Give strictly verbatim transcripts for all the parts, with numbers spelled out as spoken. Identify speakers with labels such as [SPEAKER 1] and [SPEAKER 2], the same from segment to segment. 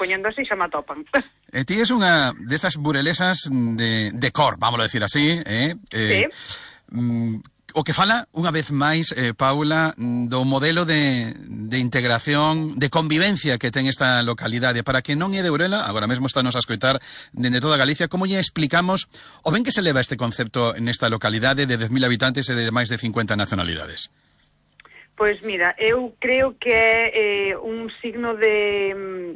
[SPEAKER 1] poñendo así xa me atopan.
[SPEAKER 2] E ti es unha desas burelesas de, de cor, vamos a decir así, eh? eh
[SPEAKER 1] sí.
[SPEAKER 2] Mm, o que fala, unha vez máis, eh, Paula, do modelo de, de integración, de convivencia que ten esta localidade. Para que non é de Burela, agora mesmo estános a escoitar dende toda Galicia, como lle explicamos o ben que se leva este concepto nesta localidade de dez mil habitantes e de máis de cincuenta nacionalidades?
[SPEAKER 1] Pois mira, eu creo que é eh, un signo de,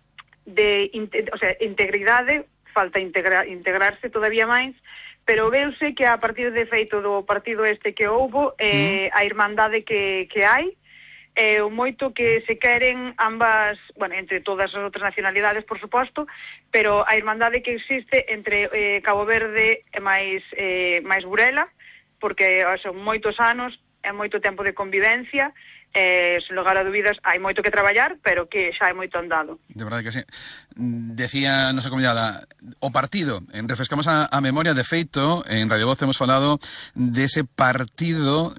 [SPEAKER 1] de o sea, integridade, falta integra, integrarse todavía máis, pero veuse que a partir de feito do partido este que houbo, eh, a irmandade que, que hai, eh, o moito que se queren ambas, bueno, entre todas as outras nacionalidades, por suposto, pero a irmandade que existe entre eh, Cabo Verde e máis, eh, máis Burela, porque son moitos anos, é moito tempo de convivencia, eh, sen lugar a dúbidas, hai moito que traballar, pero que xa hai moito andado.
[SPEAKER 2] De verdade que sí. Decía nosa convidada, o partido, en refrescamos a, a memoria, de feito, en Radio Voz hemos falado dese partido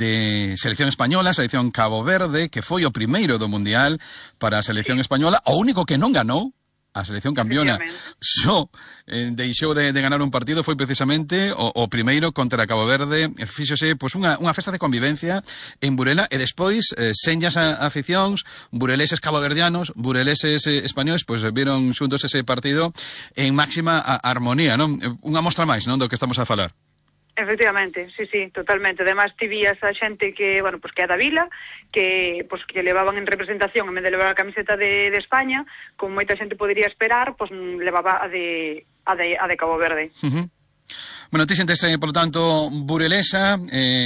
[SPEAKER 2] de selección española, selección Cabo Verde, que foi o primeiro do Mundial para a selección sí. española, o único que non ganou, a selección campeona, só eh, deixou de, de ganar un partido, foi precisamente o, o primeiro contra Cabo Verde. Fíxose, pois, unha, unha festa de convivencia en Burela, e despois, eh, senllas a aficións, bureleses caboverdianos, bureleses eh, españoles, pois viron xuntos ese partido en máxima a, armonía, non? Unha mostra máis, non, do que estamos a falar.
[SPEAKER 1] Efectivamente, sí, sí, totalmente. Además, ti vías a xente que, bueno, pues que é da vila, que pues que levaban en representación, en vez de levar a camiseta de, de España, como moita xente podería esperar, pues levaba a de, a de, a de Cabo Verde.
[SPEAKER 2] Uh-huh. Bueno, ti xentes, por lo tanto, burelesa,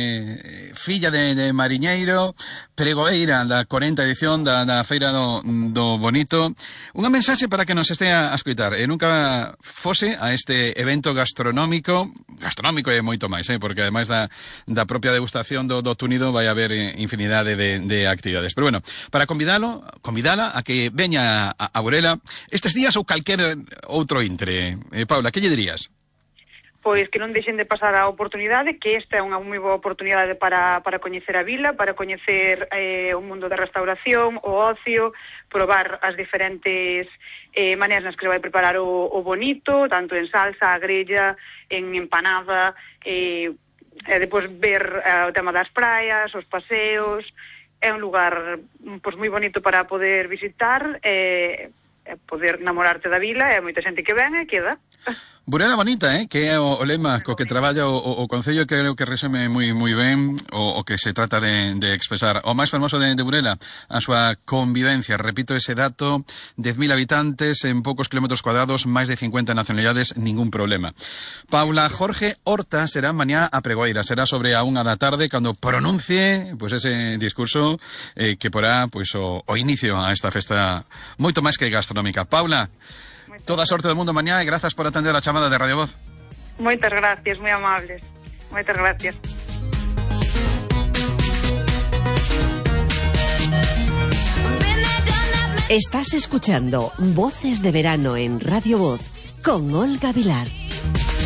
[SPEAKER 2] eh, filla de, de mariñeiro, pregoeira da cuarenta edición da, da Feira do, do Bonito. Unha mensaxe para que nos estea a escoitar. E nunca fose a este evento gastronómico, gastronómico e moito máis, eh, porque ademais da, da propia degustación do, do túnido vai haber infinidade de, de actividades. Pero bueno, para convidalo, convidala a que veña a, a Burela estes días ou calquer outro intre. Eh, Paula, que lle dirías?
[SPEAKER 1] Pois que non deixen de pasar a oportunidade, que esta é unha moi boa oportunidade para, para coñecer a vila, para coñecer eh, o mundo da restauración, o ocio, probar as diferentes eh, maneiras nas que se vai preparar o, o bonito, tanto en salsa, a grella, en empanada, eh, e depois ver eh, o tema das praias, os paseos. É un lugar pois moi bonito para poder visitar, e eh, poder namorarte da vila, e moita xente que ven e queda.
[SPEAKER 2] Burela bonita, eh? Que é o, o lema co que traballa o, o, o Concello, que creo que resume moi moi ben o, o que se trata de, de expresar. O máis fermoso de, de Burela, a súa convivencia. Repito ese dato, dez mil habitantes en poucos kilómetros cuadrados, máis de cincuenta nacionalidades, ningún problema. Paula Jorge Horta será mañá a pregoeira, será sobre a unha da tarde cando pronuncie pois ese discurso eh, que porá pois o, o inicio a esta festa moito máis que gastronómica. Paula, toda a sorte do mundo mañá e grazas por atender a chamada de Radio Voz.
[SPEAKER 1] Moitas gracias, moi amables. Moitas gracias.
[SPEAKER 3] Estás escuchando Voces de Verano en Radio Voz con Olga Vilar.